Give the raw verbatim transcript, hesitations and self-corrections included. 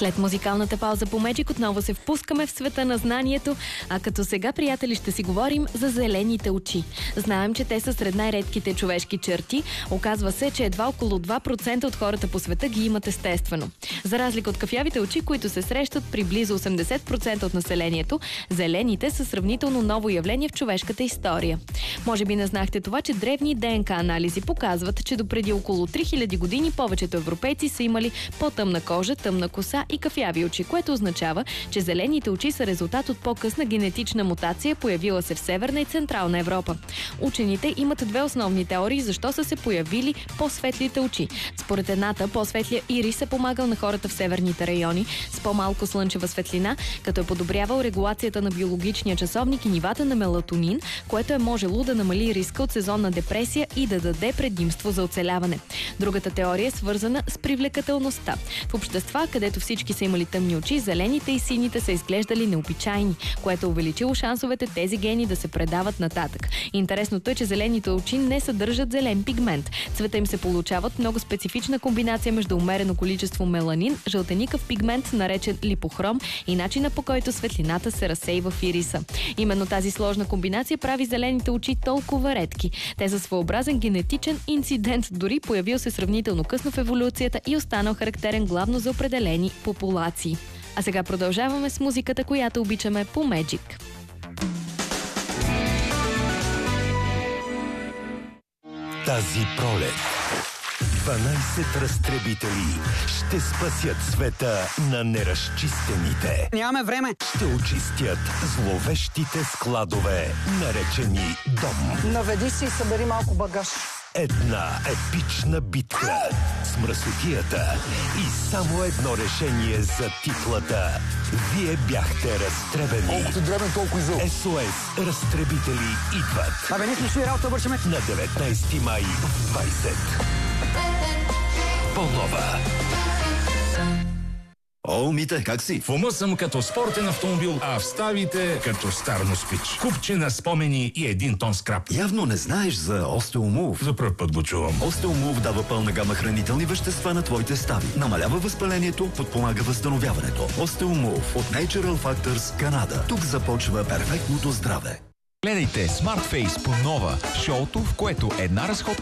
След музикалната пауза по Magic отново се впускаме в света на знанието, а като сега, приятели, ще си говорим за зелените очи. Знаем, че те са сред най-редките човешки черти. Оказва се, че едва около два процента от хората по света ги имат естествено. За разлика от кафявите очи, които се срещат при близо осемдесет процента от населението, зелените са сравнително ново явление в човешката история. Може би не знахте това, че древни ДНК анализи показват, че допреди около три хиляди години повечето европейци са имали по-тъмна кожа, тъмна коса и кафяви очи, което означава, че зелените очи са резултат от по-късна генетична мутация, появила се в Северна и Централна Европа. Учените имат две основни теории защо са се появили по-светлите очи. Според едната, по-светлия ирис е помагал на хората в северните райони с по-малко слънчева светлина, като е подобрявал регулацията на биологичния часовник и нивата на мелатонин, което е можело да намали риска от сезонна депресия и да даде предимство за оцеляване. Другата теория е свързана с привлекателността. В общества, където всички са имали тъмни очи, зелените и сините са изглеждали необичайни, което е увеличило шансовете тези гени да се предават нататък. Интересното е, че зелените очи не съдържат зелен пигмент. Цвета им се получават много специфична комбинация между умерено количество меланин, жълтеникъв пигмент, наречен липохром, и начина, по който светлината се разсейва в ириса. Именно тази сложна комбинация прави зелените очи толкова редки. Те са своеобразен генетичен инцидент, дори появил се сравнително късно в еволюцията и останал характерен главно за определени популации. А сега продължаваме с музиката, която обичаме по Magic. Тази пролет дванайсет разтребители ще спасят света на неразчистените. Нямаме време. Ще очистят зловещите складове, наречени дом. Наведи се и събери малко багаж. Една епична битка с мръсотията и само едно решение за титлата. Вие бяхте разтребени. Колкото дребен, толкова и зъл. ес о ес разтребители идват. Абе, не смеши работа, вършаме. На деветнайсети май в двайсет. По-нова. О, Мите, как си? В ума съм като спортен автомобил, а в ставите като стар москвич. Купче на спомени и един тон скрап. Явно не знаеш за Остеомув. За пръв път го чувам. Остеомув дава пълна гама хранителни вещества на твоите стави. Намалява възпалението, подпомага възстановяването. Остеомув от Natural Factors, Канада. Тук започва перфектното здраве. Гледайте Smart Face по Нова, шоуто, в което една разходка